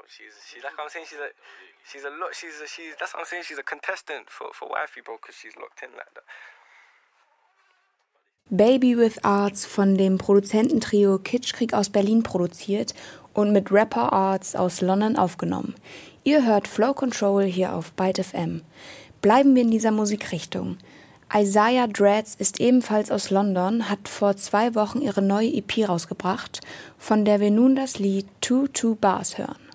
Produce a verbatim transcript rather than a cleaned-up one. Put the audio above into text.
She's she like I'm saying she's a she's a lot she's a she's that's what I'm saying she's a contestant for for Wifey, bro, because she's locked in like that. Baby with Arts von dem Produzententrio Kitschkrieg aus Berlin produziert und mit Rapper Arts aus London aufgenommen. Ihr hört Flow Control hier auf Byte F M. Bleiben wir in dieser Musikrichtung. Isaiah Dreads ist ebenfalls aus London, hat vor zwei Wochen ihre neue E P rausgebracht, von der wir nun das Lied Two Two Bars hören.